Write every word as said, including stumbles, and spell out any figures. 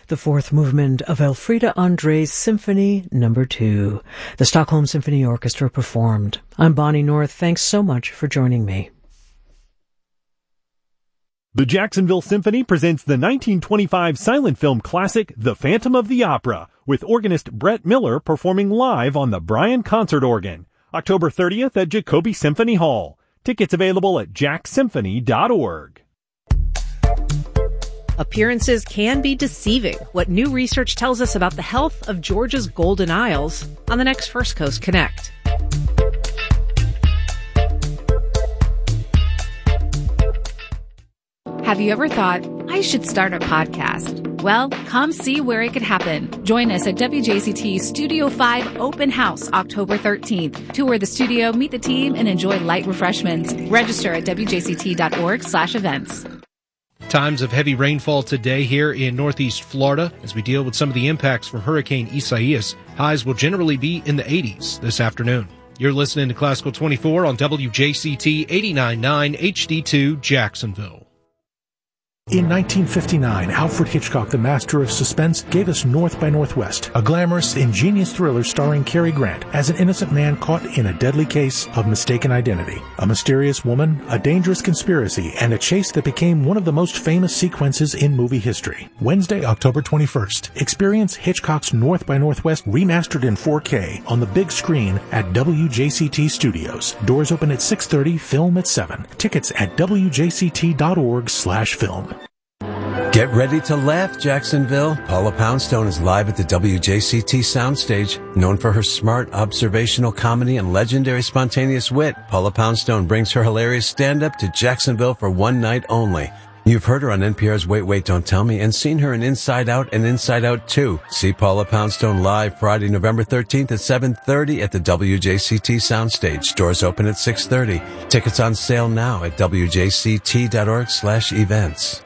the fourth movement of Elfriede André's Symphony Number Two. The Stockholm Symphony Orchestra performed. I'm Bonnie North. Thanks so much for joining me. The Jacksonville Symphony presents the nineteen twenty-five silent film classic, The Phantom of the Opera, with organist Brett Miller performing live on the Bryan Concert Organ, October thirtieth at Jacoby Symphony Hall. Tickets available at jack symphony dot org. Appearances can be deceiving. What new research tells us about the health of Georgia's Golden Isles on the next First Coast Connect. Have you ever thought, I should start a podcast? Well, come see where it could happen. Join us at W J C T Studio five Open House October thirteenth. Tour the studio, meet the team, and enjoy light refreshments. Register at w j c t dot org slash events. Times of heavy rainfall today here in northeast Florida as we deal with some of the impacts from Hurricane Isaias. Highs will generally be in the eighties this afternoon. You're listening to Classical twenty-four on W J C T eighty-nine point nine H D two Jacksonville. In nineteen fifty-nine, Alfred Hitchcock, the master of suspense, gave us North by Northwest, a glamorous, ingenious thriller starring Cary Grant as an innocent man caught in a deadly case of mistaken identity. A mysterious woman, a dangerous conspiracy, and a chase that became one of the most famous sequences in movie history. Wednesday, October twenty-first. Experience Hitchcock's North by Northwest remastered in four K on the big screen at W J C T Studios. Doors open at six thirty, film at seven. Tickets at w j c t dot org slash film. Get ready to laugh, Jacksonville. Paula Poundstone is live at the W J C T Soundstage. Known for her smart, observational comedy and legendary spontaneous wit, Paula Poundstone brings her hilarious stand-up to Jacksonville for one night only. You've heard her on N P R's Wait, Wait, Don't Tell Me and seen her in Inside Out and Inside Out two. See Paula Poundstone live Friday, November thirteenth at seven thirty at the W J C T Soundstage. Doors open at six thirty. Tickets on sale now at w j c t dot org slash events.